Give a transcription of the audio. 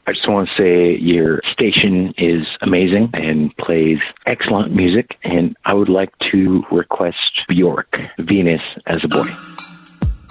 I just want to say your station is amazing and plays excellent music, and I would like to request Bjork, Venus as a Boy.